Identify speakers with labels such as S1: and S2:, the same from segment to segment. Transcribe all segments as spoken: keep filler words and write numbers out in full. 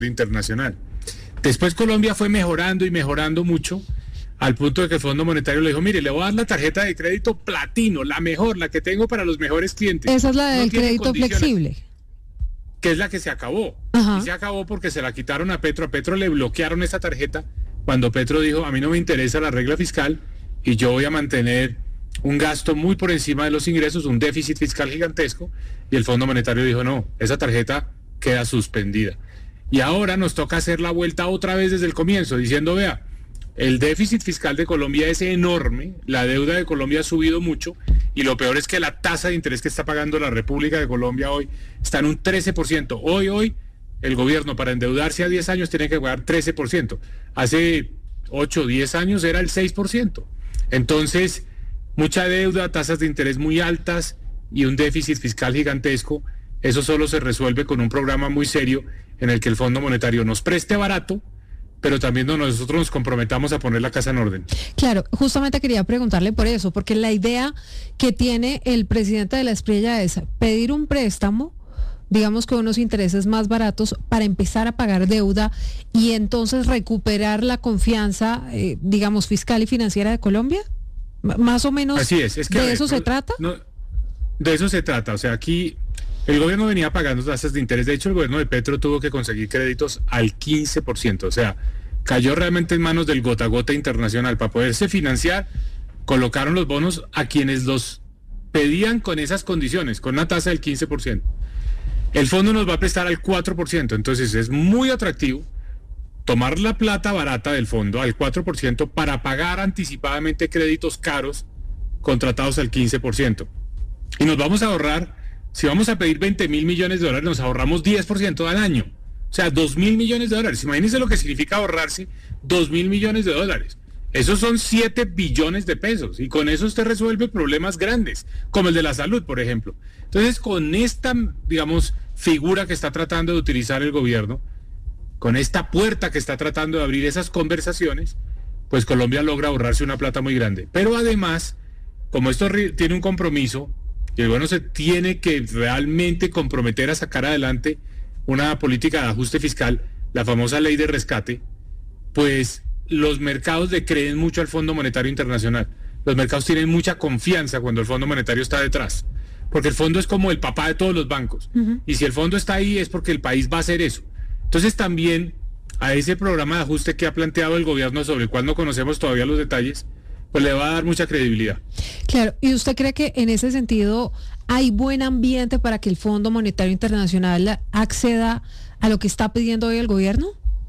S1: internacional. Después Colombia fue mejorando y mejorando mucho, al punto de que el Fondo Monetario le dijo, mire, le voy a dar la tarjeta de crédito platino, la mejor, la que tengo para los mejores clientes.
S2: Esa es la del
S1: no
S2: crédito flexible.
S1: Que es la que se acabó.
S2: Ajá.
S1: Y se acabó porque se la quitaron a Petro. A Petro le bloquearon esa tarjeta cuando Petro dijo, a mí no me interesa la regla fiscal y yo voy a mantener un gasto muy por encima de los ingresos, un déficit fiscal gigantesco. Y el Fondo Monetario dijo, no, esa tarjeta queda suspendida. Y ahora nos toca hacer la vuelta otra vez desde el comienzo, diciendo, vea, el déficit fiscal de Colombia es enorme, la deuda de Colombia ha subido mucho y lo peor es que la tasa de interés que está pagando la República de Colombia hoy está en un trece por ciento. Hoy, hoy, el gobierno para endeudarse a diez años tiene que pagar trece por ciento. Hace ocho o diez años era el seis por ciento. Entonces, mucha deuda, tasas de interés muy altas y un déficit fiscal gigantesco. Eso solo se resuelve con un programa muy serio en el que el Fondo Monetario nos preste barato, pero también nosotros nos comprometamos a poner la casa en orden.
S2: Claro, justamente quería preguntarle por eso, porque la idea que tiene el presidente de la Espriella es pedir un préstamo, digamos con unos intereses más baratos, para empezar a pagar deuda y entonces recuperar la confianza, eh, digamos, fiscal y financiera de Colombia. M- más o menos.
S1: Así es, es que
S2: ¿De
S1: ver,
S2: eso
S1: no,
S2: se trata?
S1: No, de eso se trata, o sea, aquí el gobierno venía pagando tasas de interés. De hecho, el gobierno de Petro tuvo que conseguir créditos al quince por ciento. O sea, cayó realmente en manos del gota a gota internacional. Para poderse financiar, colocaron los bonos a quienes los pedían con esas condiciones, con una tasa del quince por ciento. El fondo nos va a prestar al cuatro por ciento. Entonces, es muy atractivo tomar la plata barata del fondo al cuatro por ciento para pagar anticipadamente créditos caros contratados al quince por ciento. Y nos vamos a ahorrar. Si vamos a pedir veinte mil millones de dólares, nos ahorramos diez por ciento al año. O sea, dos mil millones de dólares. Imagínense lo que significa ahorrarse dos mil millones de dólares. Esos son siete billones de pesos. Y con eso usted resuelve problemas grandes, como el de la salud, por ejemplo. Entonces, con esta, digamos, figura que está tratando de utilizar el gobierno, con esta puerta que está tratando de abrir esas conversaciones, pues Colombia logra ahorrarse una plata muy grande. Pero además, como esto tiene un compromiso, y el gobierno se tiene que realmente comprometer a sacar adelante una política de ajuste fiscal, la famosa ley de rescate, pues los mercados le creen mucho al Fondo Monetario Internacional. Los mercados tienen mucha confianza cuando el Fondo Monetario está detrás, porque el fondo es como el papá de todos los bancos. Uh-huh. Y si el fondo está ahí es porque el país va a hacer eso. Entonces también a ese programa de ajuste que ha planteado el gobierno, sobre el cual no conocemos todavía los detalles, pues le va a dar mucha credibilidad.
S2: Claro, ¿y usted cree que en ese sentido hay buen ambiente para que el Fondo Monetario Internacional acceda a lo que está pidiendo hoy el gobierno?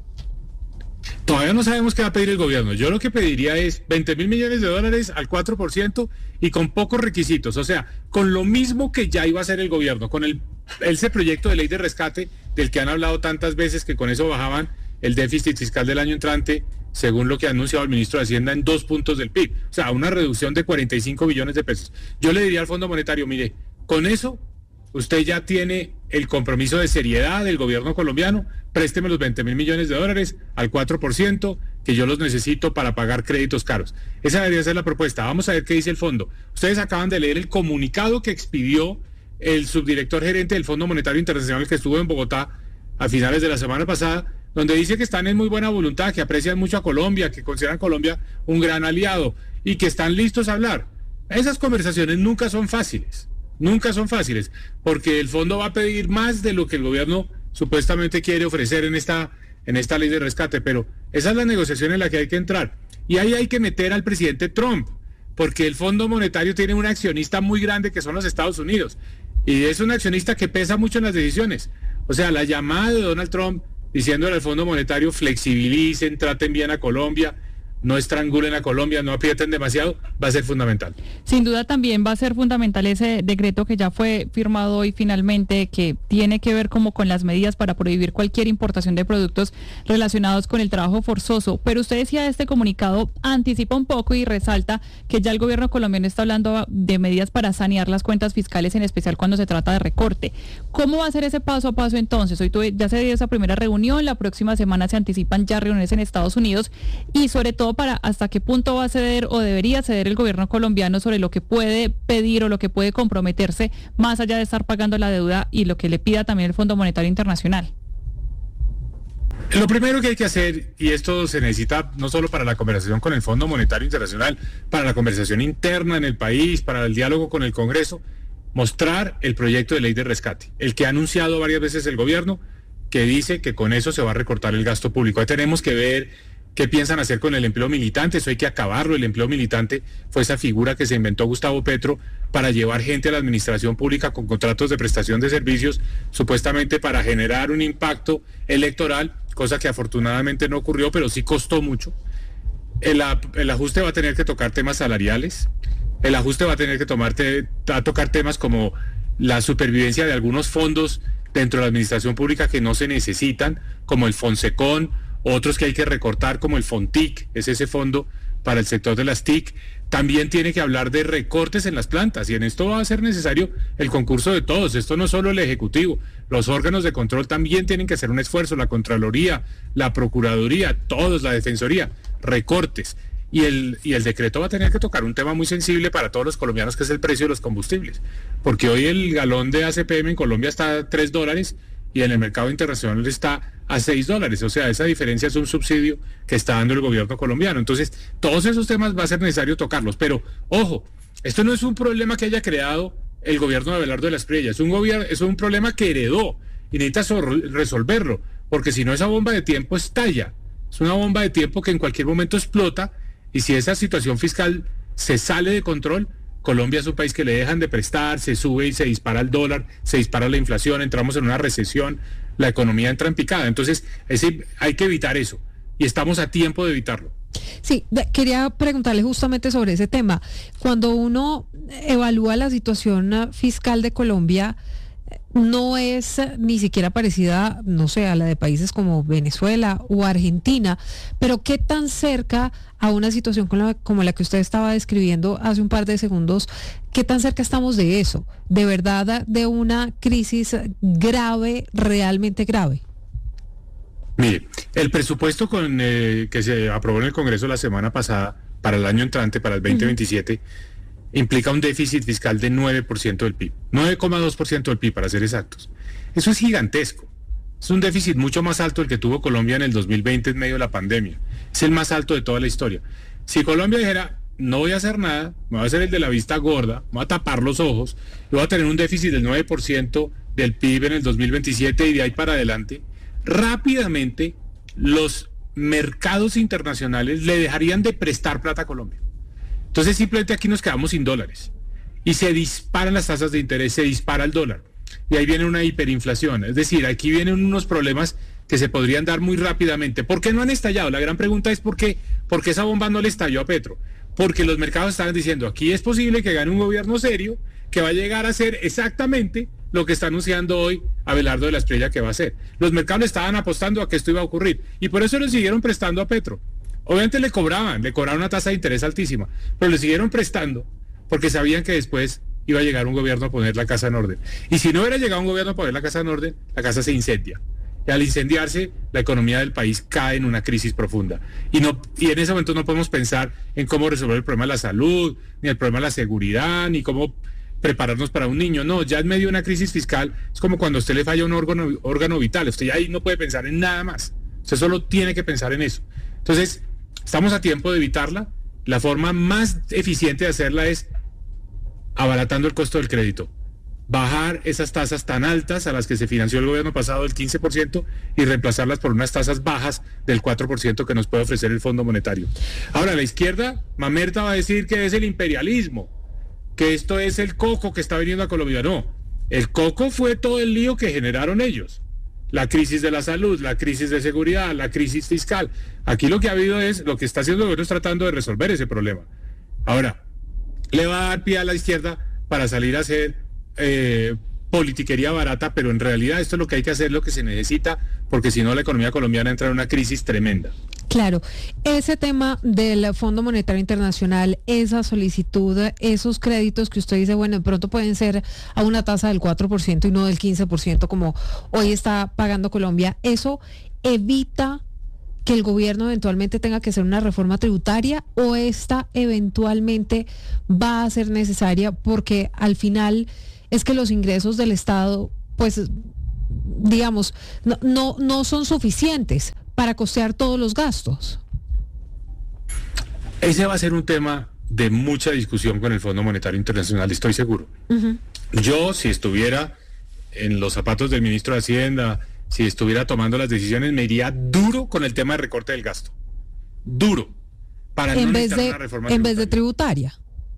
S1: Todavía no sabemos qué va a pedir el gobierno. Yo lo que pediría es veinte mil millones de dólares al cuatro por ciento y con pocos requisitos. O sea, con lo mismo que ya iba a hacer el gobierno, con el ese proyecto de ley de rescate del que han hablado tantas veces, que con eso bajaban el déficit fiscal del año entrante, según lo que ha anunciado el ministro de Hacienda, en dos puntos del P I B. O sea, una reducción de cuarenta y cinco billones de pesos. Yo le diría al Fondo Monetario, mire, con eso usted ya tiene el compromiso de seriedad del gobierno colombiano, présteme los veinte mil millones de dólares al cuatro por ciento, que yo los necesito para pagar créditos caros. Esa debería ser la propuesta. Vamos a ver qué dice el fondo. Ustedes acaban de leer el comunicado que expidió el subdirector gerente del Fondo Monetario Internacional, que estuvo en Bogotá a finales de la semana pasada, donde dice que están en muy buena voluntad, que aprecian mucho a Colombia, que consideran a Colombia un gran aliado y que están listos a hablar. Esas conversaciones nunca son fáciles, nunca son fáciles, porque el fondo va a pedir más de lo que el gobierno supuestamente quiere ofrecer en esta, en esta ley de rescate, pero esa es la negociación en la que hay que entrar. Y ahí hay que meter al presidente Trump, porque el Fondo Monetario tiene un accionista muy grande que son los Estados Unidos, y es un accionista que pesa mucho en las decisiones. O sea, la llamada de Donald Trump diciéndole al Fondo Monetario, flexibilicen, traten bien a Colombia, no estrangulen a Colombia, no aprieten demasiado, va a ser fundamental.
S3: Sin duda también va a ser fundamental ese decreto que ya fue firmado hoy finalmente, que tiene que ver como con las medidas para prohibir cualquier importación de productos relacionados con el trabajo forzoso. Pero usted decía, este comunicado anticipa un poco y resalta que ya el gobierno colombiano está hablando de medidas para sanear las cuentas fiscales, en especial cuando se trata de recorte. ¿Cómo va a ser ese paso a paso entonces? Hoy tuve, ya se dio esa primera reunión, la próxima semana se anticipan ya reuniones en Estados Unidos y sobre todo para hasta qué punto va a ceder o debería ceder el gobierno colombiano sobre lo que puede pedir o lo que puede comprometerse más allá de estar pagando la deuda y lo que le pida también el Fondo Monetario Internacional.
S1: Lo primero que hay que hacer, y esto se necesita no solo para la conversación con el Fondo Monetario Internacional, para la conversación interna en el país, para el diálogo con el Congreso, mostrar el proyecto de ley de rescate, el que ha anunciado varias veces el gobierno, que dice que con eso se va a recortar el gasto público. Ahí tenemos que ver qué piensan hacer con el empleo militante. Eso hay que acabarlo. El empleo militante fue esa figura que se inventó Gustavo Petro para llevar gente a la administración pública con contratos de prestación de servicios, supuestamente para generar un impacto electoral, cosa que afortunadamente no ocurrió, pero sí costó mucho. El, el ajuste va a tener que tocar temas salariales, el ajuste va a tener que tomarte, a tocar temas como la supervivencia de algunos fondos dentro de la administración pública que no se necesitan, como el Fonsecon, otros que hay que recortar, como el Fontic, es ese fondo para el sector de las T I C. También tiene que hablar de recortes en las plantas, y en esto va a ser necesario el concurso de todos. Esto no solo el Ejecutivo, los órganos de control también tienen que hacer un esfuerzo, la Contraloría, la Procuraduría, todos, la Defensoría, recortes. Y el, y el decreto va a tener que tocar un tema muy sensible para todos los colombianos, que es el precio de los combustibles. Porque hoy el galón de A C P M en Colombia está a tres dólares y en el mercado internacional está a seis dólares. O sea, esa diferencia es un subsidio que está dando el gobierno colombiano. Entonces, todos esos temas va a ser necesario tocarlos. Pero, ojo, esto no es un problema que haya creado el gobierno de Abelardo de la Espriella. Es un, gobierno, es un problema que heredó y necesita resolverlo. Porque si no, esa bomba de tiempo estalla. Es una bomba de tiempo que en cualquier momento explota. Y si esa situación fiscal se sale de control, Colombia es un país que le dejan de prestar, se sube y se dispara el dólar, se dispara la inflación, entramos en una recesión, la economía entra en picada. Entonces, ese, hay que evitar eso y estamos a tiempo de evitarlo.
S2: Sí, quería preguntarle justamente sobre ese tema. Cuando uno evalúa la situación fiscal de Colombia, no es ni siquiera parecida, no sé, a la de países como Venezuela o Argentina, pero ¿qué tan cerca a una situación como la, como la que usted estaba describiendo hace un par de segundos, qué tan cerca estamos de eso, de verdad, de una crisis grave, realmente grave?
S1: Mire, el presupuesto con eh, que se aprobó en el Congreso la semana pasada para el año entrante, para el veinte veintisiete, uh-huh. implica un déficit fiscal de nueve por ciento del P I B, nueve coma dos por ciento del P I B para ser exactos. Eso es gigantesco. Es un déficit mucho más alto el que tuvo Colombia en el dos mil veinte en medio de la pandemia. Es el más alto de toda la historia. Si Colombia dijera, no voy a hacer nada, me voy a hacer el de la vista gorda, me voy a tapar los ojos, y voy a tener un déficit del nueve por ciento del P I B en el dos mil veintisiete y de ahí para adelante, rápidamente los mercados internacionales le dejarían de prestar plata a Colombia. Entonces simplemente aquí nos quedamos sin dólares y se disparan las tasas de interés, se dispara el dólar y ahí viene una hiperinflación. Es decir, aquí vienen unos problemas que se podrían dar muy rápidamente. ¿Por qué no han estallado? La gran pregunta es ¿por qué? ¿Por qué esa bomba no le estalló a Petro? Porque los mercados estaban diciendo, aquí es posible que gane un gobierno serio que va a llegar a hacer exactamente lo que está anunciando hoy Abelardo de la Espriella que va a hacer. Los mercados estaban apostando a que esto iba a ocurrir y por eso le siguieron prestando a Petro. Obviamente le cobraban, le cobraron una tasa de interés altísima, pero le siguieron prestando porque sabían que después iba a llegar un gobierno a poner la casa en orden. Y si no hubiera llegado un gobierno a poner la casa en orden, la casa se incendia. Y al incendiarse, la economía del país cae en una crisis profunda. Y, no, y en ese momento no podemos pensar en cómo resolver el problema de la salud, ni el problema de la seguridad, ni cómo prepararnos para un niño. No, ya en medio de una crisis fiscal es como cuando a usted le falla un órgano, órgano vital. Usted ya ahí no puede pensar en nada más. Usted solo tiene que pensar en eso. Entonces, estamos a tiempo de evitarla. La forma más eficiente de hacerla es abaratando el costo del crédito. Bajar esas tasas tan altas a las que se financió el gobierno pasado del quince por ciento y reemplazarlas por unas tasas bajas del cuatro por ciento que nos puede ofrecer el Fondo Monetario. Ahora, la izquierda, Mamerta va a decir que es el imperialismo, que esto es el coco que está viniendo a Colombia. No, el coco fue todo el lío que generaron ellos. La crisis de la salud, la crisis de seguridad, la crisis fiscal. Aquí lo que ha habido es, lo que está haciendo el gobierno es tratando de resolver ese problema. Ahora, le va a dar pie a la izquierda para salir a hacer eh, politiquería barata, pero en realidad esto es lo que hay que hacer, lo que se necesita, porque si no la economía colombiana entra en una crisis tremenda.
S2: Claro, ese tema del Fondo Monetario Internacional, esa solicitud, esos créditos que usted dice, bueno, de pronto pueden ser a una tasa del cuatro por ciento y no del quince por ciento como hoy está pagando Colombia, ¿eso evita que el gobierno eventualmente tenga que hacer una reforma tributaria o esta eventualmente va a ser necesaria porque al final es que los ingresos del Estado, pues digamos, no, no, no son suficientes para costear todos los gastos.
S1: Ese va a ser un tema de mucha discusión con el Fondo Monetario Internacional, estoy seguro. Uh-huh. Yo, si estuviera en los zapatos del ministro de Hacienda, si estuviera tomando las decisiones, me iría duro con el tema de recorte del gasto. Duro. Para
S2: en
S1: no
S2: vez de,
S1: una reforma
S2: en vez de tributaria.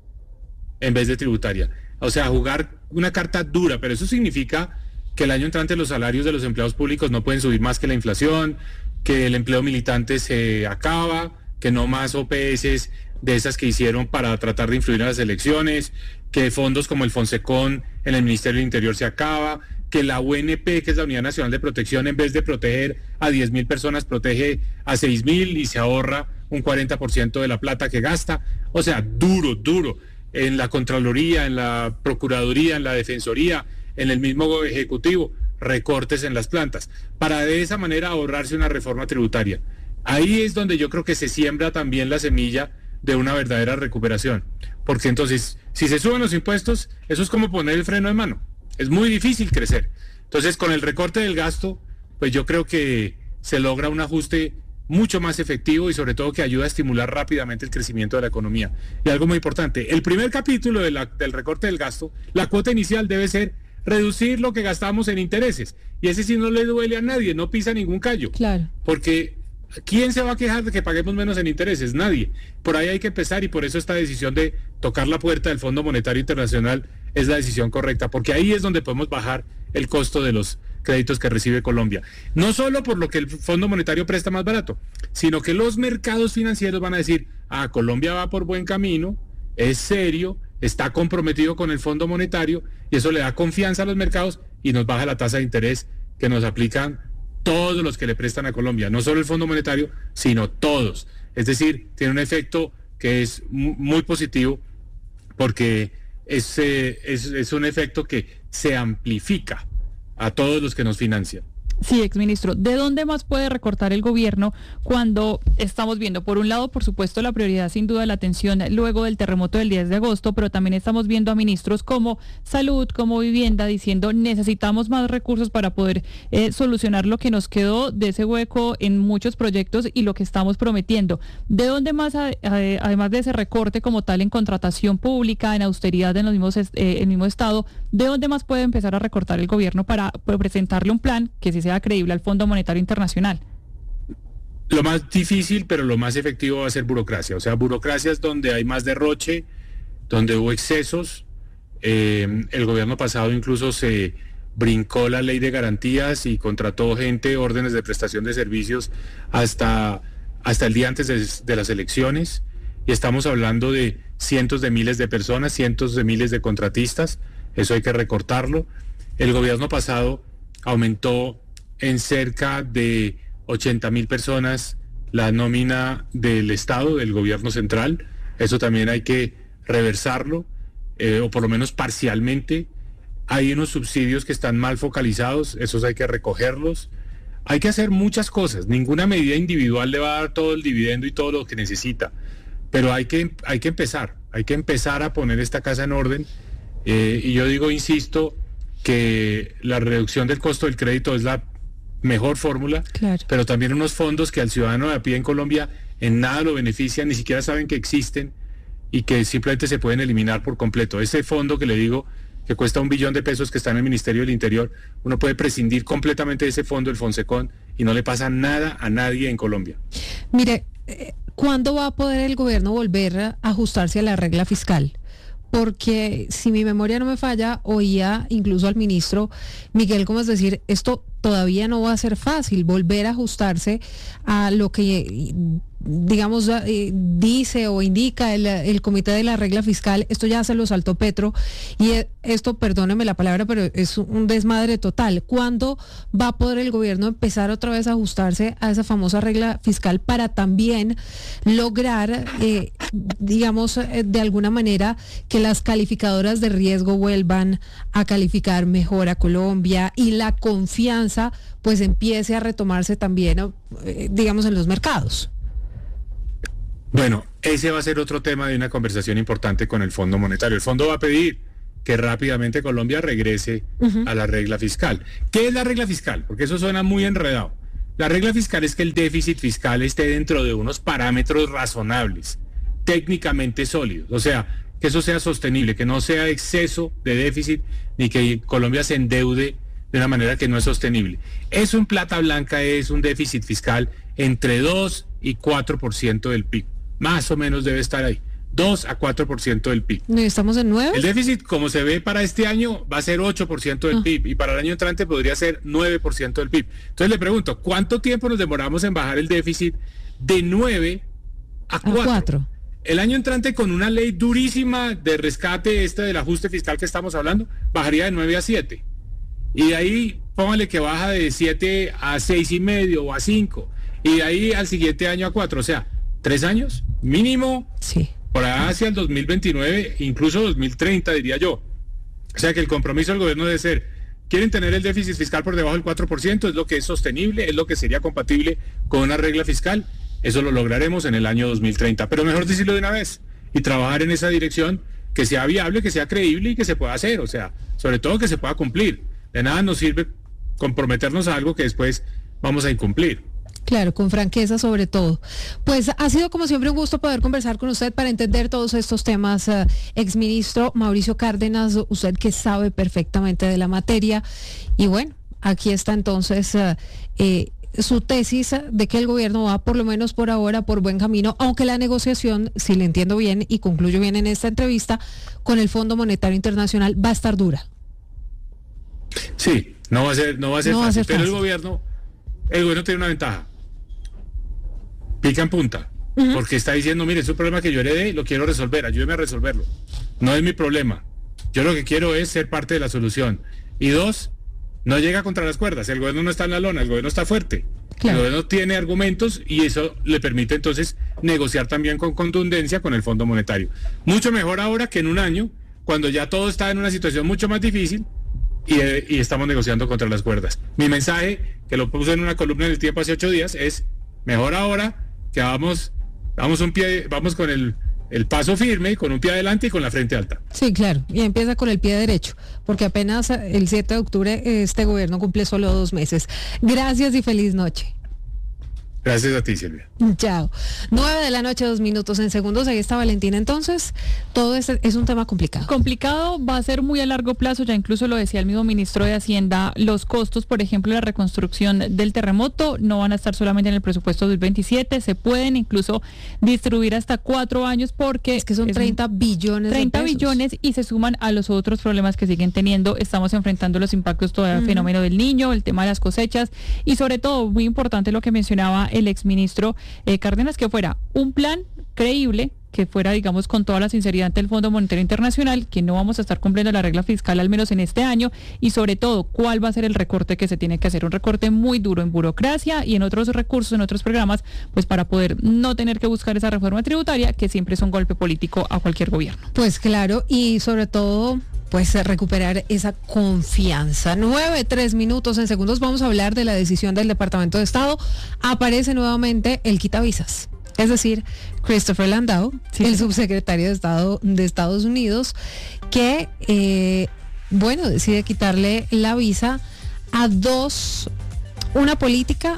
S1: En vez de tributaria. O sea, jugar una carta dura, pero eso significa que el año entrante los salarios de los empleados públicos no pueden subir más que la inflación, que el empleo militante se acaba, que no más O P S de esas que hicieron para tratar de influir en las elecciones, que fondos como el Fonsecon en el Ministerio del Interior se acaba, que la U N P, que es la Unidad Nacional de Protección, en vez de proteger a diez mil personas, protege a seis mil y se ahorra un cuarenta por ciento de la plata que gasta. O sea, duro, duro. En la Contraloría, en la Procuraduría, en la Defensoría, en el mismo Ejecutivo, recortes en las plantas, para de esa manera ahorrarse una reforma tributaria. Ahí es donde yo creo que se siembra también la semilla de una verdadera recuperación. Porque entonces, si se suben los impuestos, eso es como poner el freno de mano. Es muy difícil crecer. Entonces, con el recorte del gasto, pues yo creo que se logra un ajuste mucho más efectivo y sobre todo que ayuda a estimular rápidamente el crecimiento de la economía. Y algo muy importante, el primer capítulo de la, del recorte del gasto, la cuota inicial debe ser reducir lo que gastamos en intereses. Y ese sí no le duele a nadie, no pisa ningún callo.
S2: Claro.
S1: Porque ¿quién se va a quejar de que paguemos menos en intereses? Nadie. Por ahí hay que empezar y por eso esta decisión de tocar la puerta del Fondo Monetario Internacional es la decisión correcta, porque ahí es donde podemos bajar el costo de los créditos que recibe Colombia. No solo por lo que el Fondo Monetario presta más barato, sino que los mercados financieros van a decir, ah, Colombia va por buen camino, es serio, está comprometido con el Fondo Monetario y eso le da confianza a los mercados y nos baja la tasa de interés que nos aplican todos los que le prestan a Colombia, no solo el Fondo Monetario, sino todos. Es decir, tiene un efecto que es muy positivo porque es, eh, es, es un efecto que se amplifica a todos los que nos financian.
S3: Sí, exministro, ¿de dónde más puede recortar el gobierno cuando estamos viendo, por un lado, por supuesto, la prioridad sin duda de la atención luego del terremoto del diez de agosto, pero también estamos viendo a ministros como Salud, como Vivienda, diciendo necesitamos más recursos para poder eh, solucionar lo que nos quedó de ese hueco en muchos proyectos y lo que estamos prometiendo? ¿De dónde más, a, a, además de ese recorte como tal en contratación pública, en austeridad en los mismos, eh, el mismo Estado, de dónde más puede empezar a recortar el gobierno para, para presentarle un plan que si sea creíble al Fondo Monetario Internacional?
S1: Lo más difícil, pero lo más efectivo va a ser burocracia. O sea, burocracia es donde hay más derroche, donde hubo excesos. Eh, el gobierno pasado incluso se brincó la ley de garantías y contrató gente, órdenes de prestación de servicios hasta, hasta el día antes de, de las elecciones. Y estamos hablando de cientos de miles de personas, cientos de miles de contratistas. Eso hay que recortarlo. El gobierno pasado aumentó en cerca de ochenta mil personas la nómina del Estado, del gobierno central. Eso también hay que reversarlo, eh, o por lo menos parcialmente. Hay unos subsidios que están mal focalizados, esos hay que recogerlos. Hay que hacer muchas cosas. Ninguna medida individual le va a dar todo el dividendo y todo lo que necesita. Pero hay que, hay que empezar, hay que empezar a poner esta casa en orden. Eh, y yo digo, insisto, que la reducción del costo del crédito es la mejor fórmula, claro, pero también unos fondos que al ciudadano de a pie en Colombia en nada lo benefician, ni siquiera saben que existen y que simplemente se pueden eliminar por completo. Ese fondo que le digo que cuesta un billón de pesos que está en el Ministerio del Interior, uno puede prescindir completamente de ese fondo, el Fonsecon, y no le pasa nada a nadie en Colombia.
S2: Mire, ¿cuándo va a poder el gobierno volver a ajustarse a la regla fiscal? Porque si mi memoria no me falla, oía incluso al ministro Miguel Gómez decir, esto todavía no va a ser fácil, volver a ajustarse a lo que, digamos, eh, dice o indica el, el comité de la regla fiscal. Esto ya se lo saltó Petro y esto, perdóneme la palabra, pero es un desmadre total. ¿Cuándo va a poder el gobierno empezar otra vez a ajustarse a esa famosa regla fiscal para también lograr, eh, digamos, eh, de alguna manera que las calificadoras de riesgo vuelvan a calificar mejor a Colombia y la confianza pues empiece a retomarse también, eh, digamos, en los mercados?
S1: Bueno, ese va a ser otro tema de una conversación importante con el Fondo Monetario. El fondo va a pedir que rápidamente Colombia regrese uh-huh. a la regla fiscal. ¿Qué es la regla fiscal? Porque eso suena muy enredado. La regla fiscal es que el déficit fiscal esté dentro de unos parámetros razonables, técnicamente sólidos, o sea, que eso sea sostenible, que no sea exceso de déficit, ni que Colombia se endeude de una manera que no es sostenible. Eso en plata blanca es un déficit fiscal entre dos y cuatro por ciento del P I B, más o menos debe estar ahí. dos a cuatro por ciento del P I B.
S2: ¿No estamos en nueve?
S1: El déficit, como se ve para este año, va a ser ocho por ciento del ah. P I B y para el año entrante podría ser nueve por ciento del P I B. Entonces le pregunto, ¿cuánto tiempo nos demoramos en bajar el déficit de nueve a cuatro? El año entrante, con una ley durísima de rescate, este del ajuste fiscal que estamos hablando, bajaría de nueve a siete. Y de ahí, póngale que baja de siete a seis y medio o a cinco. Y de ahí al siguiente año a cuatro. O sea, tres años mínimo.
S2: Sí.
S1: Por allá hacia el dos mil veintinueve, incluso dos mil treinta, diría yo. O sea que el compromiso del gobierno debe ser, quieren tener el déficit fiscal por debajo del cuatro por ciento, es lo que es sostenible, es lo que sería compatible con una regla fiscal. Eso lo lograremos en el año dos mil treinta. Pero mejor decirlo de una vez y trabajar en esa dirección, que sea viable, que sea creíble y que se pueda hacer. O sea, sobre todo que se pueda cumplir. De nada nos sirve comprometernos a algo que después vamos a incumplir.
S2: Claro, con franqueza sobre todo. Pues ha sido como siempre un gusto poder conversar con usted para entender todos estos temas. Uh, exministro Mauricio Cárdenas, usted que sabe perfectamente de la materia. Y bueno, aquí está entonces uh, eh, su tesis de que el gobierno va, por lo menos por ahora, por buen camino, aunque la negociación, si le entiendo bien y concluyo bien en esta entrevista, con el Fondo Monetario Internacional va a estar dura.
S1: Sí, no va a ser, no va a ser
S2: no
S1: fácil,
S2: va a ser
S1: pero
S2: fácil.
S1: el gobierno, el gobierno tiene una ventaja. Pica en punta, uh-huh. porque está diciendo, mire, es un problema que yo heredé, lo quiero resolver, ayúdeme a resolverlo. No es mi problema. Yo lo que quiero es ser parte de la solución. Y dos, no llega contra las cuerdas, el gobierno no está en la lona, el gobierno está fuerte. Claro. El gobierno tiene argumentos y eso le permite entonces negociar también con contundencia con el Fondo Monetario. Mucho mejor ahora que en un año, cuando ya todo está en una situación mucho más difícil y, y estamos negociando contra las cuerdas. Mi mensaje, que lo puse en una columna en El Tiempo hace ocho días, es mejor ahora que vamos, vamos un pie, vamos con el, el paso firme, con un pie adelante y con la frente alta.
S2: Sí, claro, y empieza con el pie derecho, porque apenas el siete de octubre este gobierno cumple solo dos meses. Gracias y feliz noche.
S1: Gracias a ti, Silvia.
S2: Chao. Nueve de la noche, dos minutos en segundos. Ahí está Valentina. Entonces, todo es, es un tema complicado.
S3: Complicado, va a ser muy a largo plazo. Ya incluso lo decía el mismo ministro de Hacienda. Los costos, por ejemplo, de la reconstrucción del terremoto no van a estar solamente en el presupuesto del veintisiete. Se pueden incluso distribuir hasta cuatro años porque...
S2: Es que son treinta billones
S3: treinta
S2: de pesos.
S3: billones y se suman a los otros problemas que siguen teniendo. Estamos enfrentando los impactos todavía del uh-huh. fenómeno del Niño, el tema de las cosechas y sobre todo, muy importante lo que mencionaba el exministro eh, Cárdenas, que fuera un plan creíble, que fuera, digamos, con toda la sinceridad ante el Fondo Monetario Internacional, que no vamos a estar cumpliendo la regla fiscal al menos en este año, y sobre todo, cuál va a ser el recorte que se tiene que hacer, un recorte muy duro en burocracia y en otros recursos, en otros programas, pues para poder no tener que buscar esa reforma tributaria, que siempre es un golpe político a cualquier gobierno.
S2: Pues claro, y sobre todo... pues recuperar esa confianza. Nueve, tres minutos en segundos. Vamos a hablar de la decisión del Departamento de Estado. Aparece nuevamente el quitavisas. Es decir, Christopher Landau, sí, el subsecretario de Estado de Estados Unidos, que, eh, bueno, decide quitarle la visa a dos, una política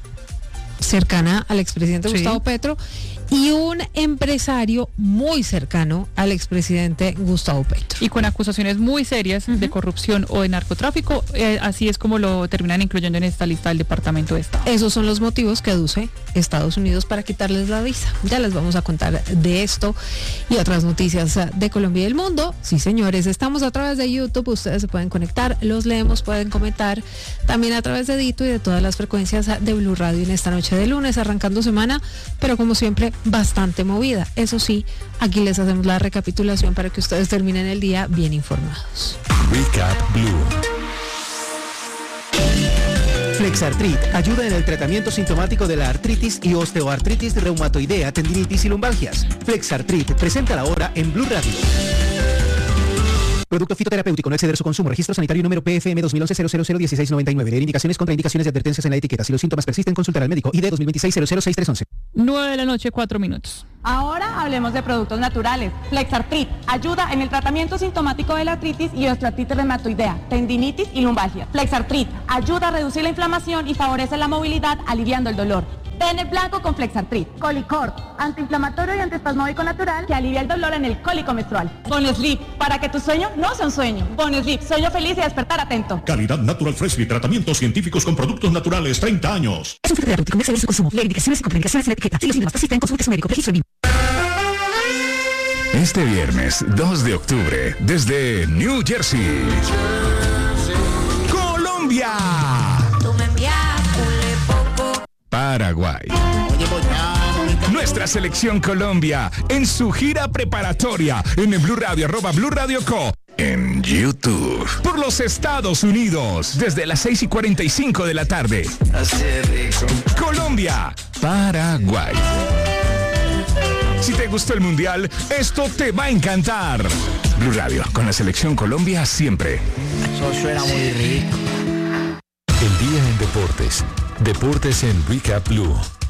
S2: cercana al expresidente sí. Gustavo Petro y un empresario muy cercano al expresidente Gustavo Petro.
S3: Y con acusaciones muy serias uh-huh. de corrupción o de narcotráfico, eh, así es como lo terminan incluyendo en esta lista del Departamento de Estado.
S2: Esos son los motivos que aduce Estados Unidos para quitarles la visa. Ya les vamos a contar de esto y otras noticias de Colombia y del mundo. Sí, señores, estamos a través de YouTube, ustedes se pueden conectar, los leemos, pueden comentar, también a través de Dito y de todas las frecuencias de Blue Radio en esta noche de lunes, arrancando semana, pero como siempre, bastante movida. Eso sí, aquí les hacemos la recapitulación para que ustedes terminen el día bien informados.
S4: Recap Blue. Flexartrit ayuda en el tratamiento sintomático de la artritis y osteoartritis reumatoidea, tendinitis y lumbalgias. Flexartrit presenta la hora en Blue Radio. Producto fitoterapéutico, no exceder su consumo. Registro sanitario número P F M dos mil once cero cero cero dieciséis noventa y nueve. Leer indicaciones, contraindicaciones y advertencias en la etiqueta. Si los síntomas persisten, consultar al médico. I D dos mil veintiséis cero cero seis tres once.
S3: nueve de la noche, cuatro minutos.
S5: Ahora hablemos de productos naturales. Flexartrit ayuda en el tratamiento sintomático de la artritis y osteoartritis reumatoidea, tendinitis y lumbalgia. Flexartrit ayuda a reducir la inflamación y favorece la movilidad, aliviando el dolor. Tene blanco con Flexartrit. Colicort, antiinflamatorio y antiespasmódico natural que alivia el dolor en el cólico menstrual. Bonesleep, para que tu sueño no sea un sueño. Bonesleep, sueño feliz y despertar atento.
S6: Calidad Natural Freshly, tratamientos científicos con productos naturales, treinta años.
S7: Es un terapéutico, no su consumo. Leer indicaciones y contraindicaciones en la etiqueta. Si los síntomas persisten, consulte a su médico. Registro B I M.
S8: Este viernes dos de octubre, desde New Jersey, Colombia, Paraguay. Nuestra selección Colombia en su gira preparatoria en el Blue Radio, arroba Blue Radio Co. En YouTube. Por los Estados Unidos, desde las seis y cuarenta y cinco de la tarde. Colombia, Paraguay. Si te gustó el Mundial, esto te va a encantar. Blue Radio, con la selección Colombia siempre.
S9: Eso suena muy rico.
S10: El día en deportes. Deportes en Recap Blue.